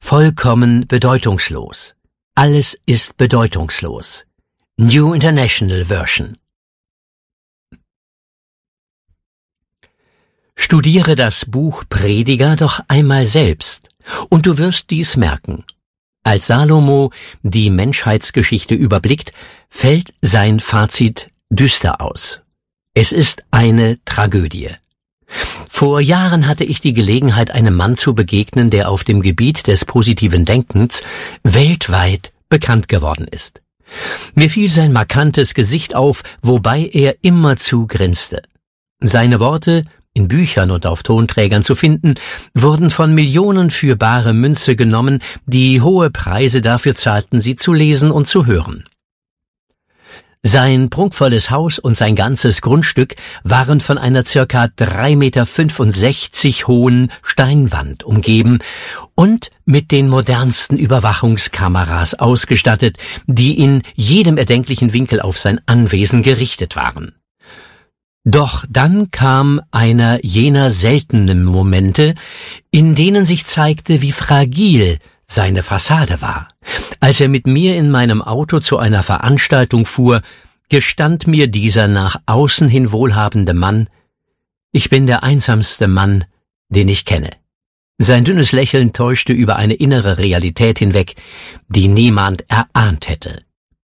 vollkommen bedeutungslos. Alles ist bedeutungslos. New International Version. Studiere das Buch Prediger doch einmal selbst, und du wirst dies merken. Als Salomo die Menschheitsgeschichte überblickt, fällt sein Fazit düster aus. Es ist eine Tragödie. Vor Jahren hatte ich die Gelegenheit, einem Mann zu begegnen, der auf dem Gebiet des positiven Denkens weltweit bekannt geworden ist. Mir fiel sein markantes Gesicht auf, wobei er immerzu grinste. Seine Worte, in Büchern und auf Tonträgern zu finden, wurden von Millionen für bare Münze genommen, die hohe Preise dafür zahlten, sie zu lesen und zu hören. Sein prunkvolles Haus und sein ganzes Grundstück waren von einer circa 3,65 Meter hohen Steinwand umgeben und mit den modernsten Überwachungskameras ausgestattet, die in jedem erdenklichen Winkel auf sein Anwesen gerichtet waren. Doch dann kam einer jener seltenen Momente, in denen sich zeigte, wie fragil seine Fassade war. Als er mit mir in meinem Auto zu einer Veranstaltung fuhr, gestand mir dieser nach außen hin wohlhabende Mann: Ich bin der einsamste Mann, den ich kenne. Sein dünnes Lächeln täuschte über eine innere Realität hinweg, die niemand erahnt hätte.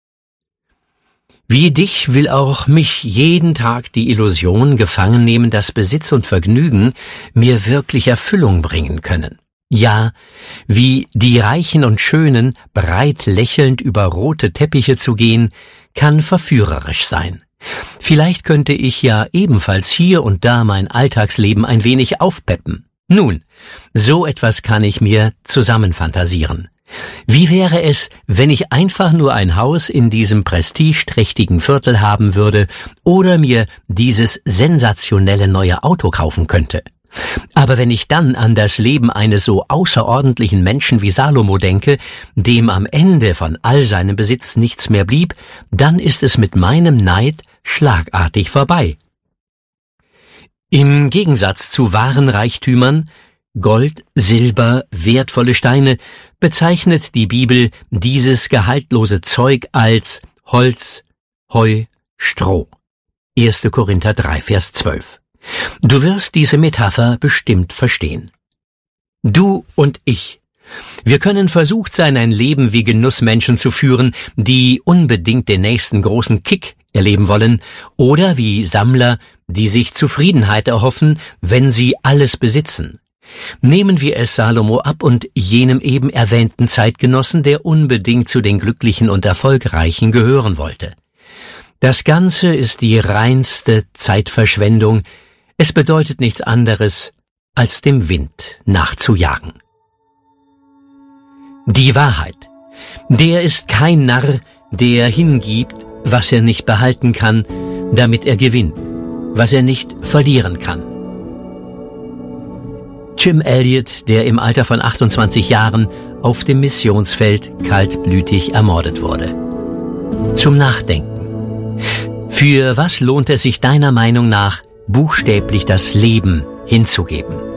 Wie dich will auch mich jeden Tag die Illusion gefangen nehmen, dass Besitz und Vergnügen mir wirklich Erfüllung bringen können. Ja, wie die Reichen und Schönen breit lächelnd über rote Teppiche zu gehen, kann verführerisch sein. Vielleicht könnte ich ja ebenfalls hier und da mein Alltagsleben ein wenig aufpeppen. Nun, so etwas kann ich mir zusammenfantasieren. Wie wäre es, wenn ich einfach nur ein Haus in diesem prestigeträchtigen Viertel haben würde oder mir dieses sensationelle neue Auto kaufen könnte? Aber wenn ich dann an das Leben eines so außerordentlichen Menschen wie Salomo denke, dem am Ende von all seinem Besitz nichts mehr blieb, dann ist es mit meinem Neid schlagartig vorbei. Im Gegensatz zu wahren Reichtümern, Gold, Silber, wertvolle Steine, bezeichnet die Bibel dieses gehaltlose Zeug als Holz, Heu, Stroh. 1. Korinther 3, Vers 12. Du wirst diese Metapher bestimmt verstehen. Du und ich. Wir können versucht sein, ein Leben wie Genussmenschen zu führen, die unbedingt den nächsten großen Kick erleben wollen, oder wie Sammler, die sich Zufriedenheit erhoffen, wenn sie alles besitzen. Nehmen wir es Salomo ab und jenem eben erwähnten Zeitgenossen, der unbedingt zu den Glücklichen und Erfolgreichen gehören wollte. Das Ganze ist die reinste Zeitverschwendung. Es bedeutet nichts anderes, als dem Wind nachzujagen. Die Wahrheit. Der ist kein Narr, der hingibt, was er nicht behalten kann, damit er gewinnt, was er nicht verlieren kann. Jim Elliot, der im Alter von 28 Jahren auf dem Missionsfeld kaltblütig ermordet wurde. Zum Nachdenken. Für was lohnt es sich deiner Meinung nach, buchstäblich das Leben hinzugeben?